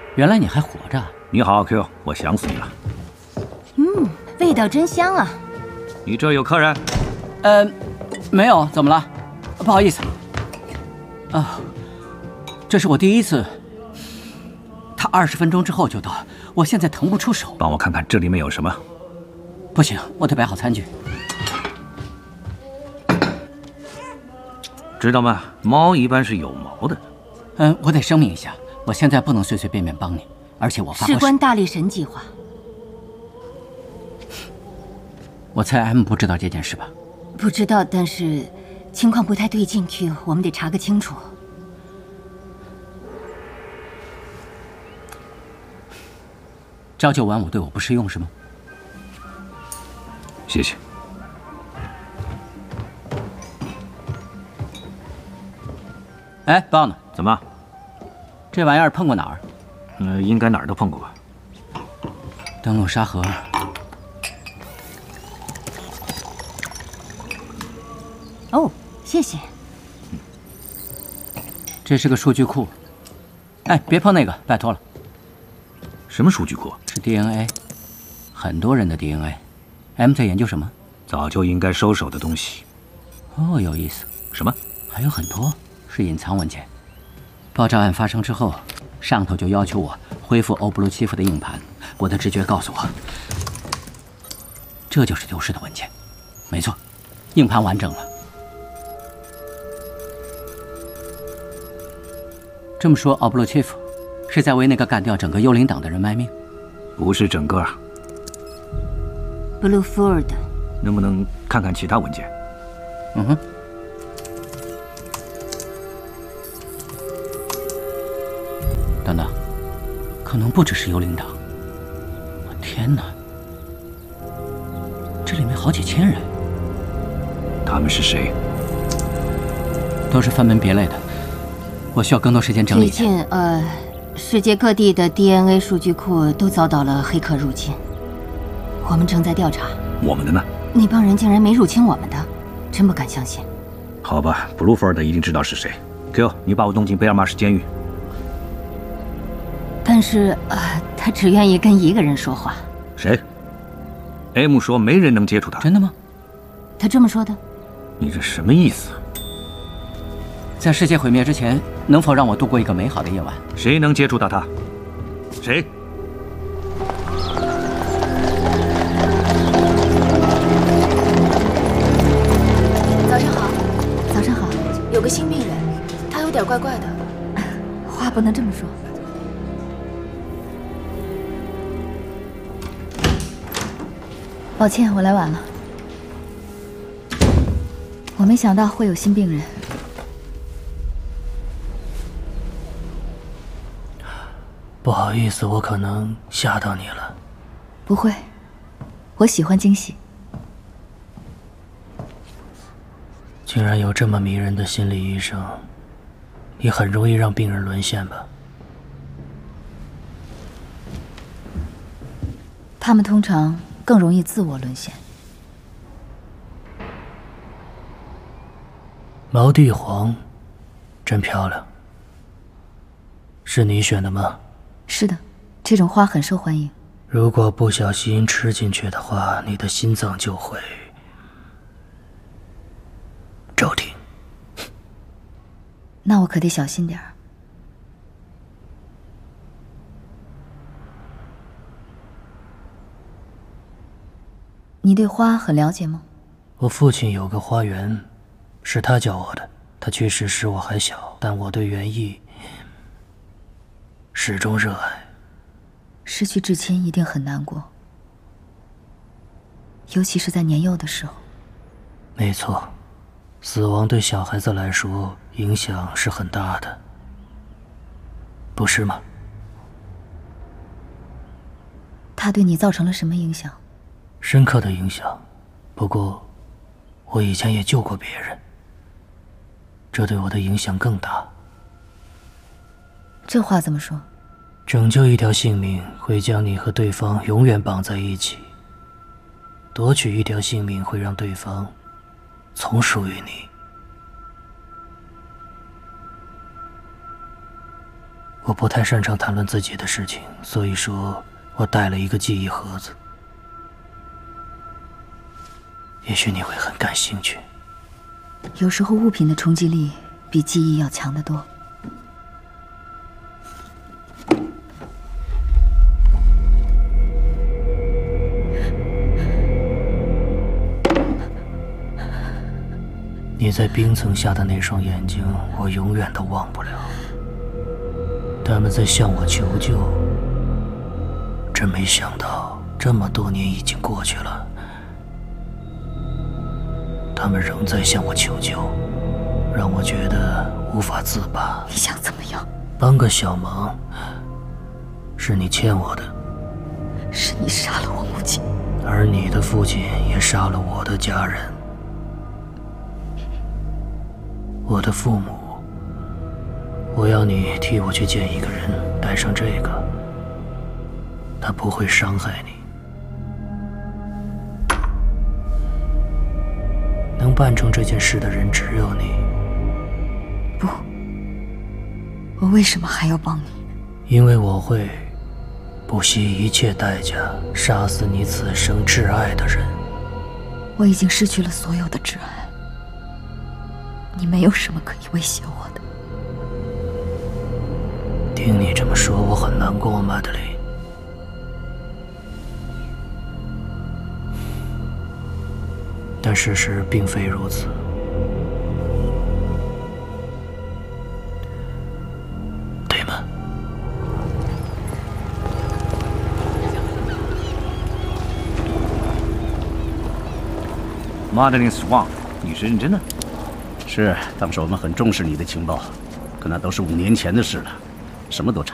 原来你还活着。 你好，阿 Q， 我想死你了。 味道真香啊！ 你这有客人？ 没有，怎么了？不好意思。啊，这是我第一次。他20分钟之后就到，我现在腾不出手。 帮我看看这里面有什么。 不行，我得摆好餐具。 知道吗？猫一般是有毛的。 我得声明一下，我现在不能随随便便帮你，而且我发过誓。 事关大力神计划。 我猜 M 不知道这件事吧？ 不知道，但是情况不太对劲 ，Q， 我们得查个清楚。 朝9晚5对我不适用是吗？ 谢谢。 哎，棒呢？ 怎么？ 这玩意儿碰过哪儿？ 应该哪儿都碰过吧。 登录沙盒。 哦，谢谢。 这是个数据库。哎，别碰那个，拜托了。 什么数据库？ 是 DNA， 很多人的 DNA。M 在研究什么？ 早就应该收手的东西。 哦，有意思。 什么？ 还有很多是隐藏文件。爆炸案发生之后，上头就要求我恢复欧布鲁契夫的硬盘。我的直觉告诉我，这就是丢失的文件。没错，硬盘完整了。这么说，奥布洛切夫是在为那个干掉整个幽灵党的人卖命？ 不是整个啊。 Blue Ford， 能不能看看其他文件？ 等等，可能不只是幽灵党。我天哪，这里面好几千人。 他们是谁？ 都是分门别类的。我需要更多时间整理一下。 最近，世界各地的 DNA 数据库都遭到了黑客入侵，我们正在调查。 我们的呢？ 那帮人竟然没入侵我们的，真不敢相信。 好吧，布鲁福尔德一定知道是谁。Q， 你把我弄进贝尔马什监狱。 但是，他只愿意跟一个人说话。 谁 ？M 说没人能接触他。 真的吗？ 他这么说的。 你这什么意思？ 在世界毁灭之前，能否让我度过一个美好的夜晚？ 谁能接触到他？谁？ 早上好。 早上好。 有个新病人，他有点怪怪的。 话不能这么说。抱歉，我来晚了。我没想到会有新病人。 不好意思，我可能吓到你了。 不会，我喜欢惊喜。 竟然有这么迷人的心理医生，也很容易让病人沦陷吧？ 他们通常更容易自我沦陷。 毛地黄，真漂亮。是你选的吗？ 是的，这种花很受欢迎。 如果不小心吃进去的话，你的心脏就会骤停。 那我可得小心点儿。你对花很了解吗？ 我父亲有个花园，是他教我的。他去世时我还小，但我对园艺始终热爱。 失去至亲一定很难过，尤其是在年幼的时候。 没错，死亡对小孩子来说影响是很大的，不是吗？ 他对你造成了什么影响？ 深刻的影响。不过，我以前也救过别人，这对我的影响更大。 这话怎么说？ 拯救一条性命会将你和对方永远绑在一起，夺取一条性命会让对方从属于你。 我不太擅长谈论自己的事情，所以说我带了一个记忆盒子，也许你会很感兴趣。 有时候物品的冲击力比记忆要强得多。 你在冰层下的那双眼睛，我永远都忘不了。他们在向我求救，真没想到这么多年已经过去了，他们仍在向我求救，让我觉得无法自拔。 你想怎么样？ 帮个小忙，是你欠我的。 是你杀了我母亲， 而你的父亲也杀了我的家人。我的父母，我要你替我去见一个人，带上这个，他不会伤害你。能办成这件事的人只有你。 不，我为什么还要帮你？ 因为我会不惜一切代价杀死你此生挚爱的人。 我已经失去了所有的挚爱，你没有什么可以威胁我的。 听你这么说，我很难过，马德琳。但事实并非如此。对吗？ 马德琳·斯旺，你是认真的？ 是，当时我们很重视你的情报，可那都是5年前的事了，什么都查